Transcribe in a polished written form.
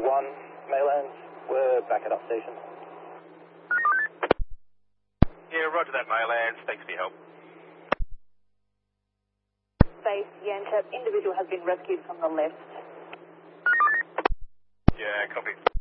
1, Maylands, we're back at up station. Yeah, roger that, Maylands. Thanks for your help. Base Yanchep, individual has been rescued from the left. Yeah, copy.